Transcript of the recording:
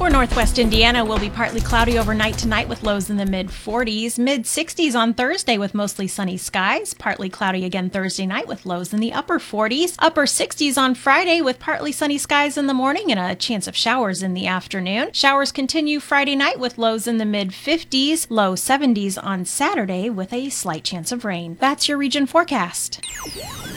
For northwest Indiana, will be partly cloudy overnight tonight with lows in the mid-40s. Mid-60s on Thursday with mostly sunny skies. Partly cloudy again Thursday night with lows in the upper 40s. Upper 60s on Friday with partly sunny skies in the morning and a chance of showers in the afternoon. Showers continue Friday night with lows in the mid-50s. Low 70s on Saturday with a slight chance of rain. That's your region forecast.